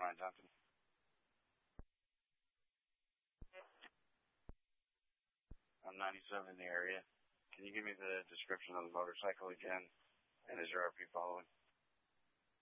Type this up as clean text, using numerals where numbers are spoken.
Ryan Johnson. I'm 97 in the area. Can you give me the description of the motorcycle again? And is your RP following?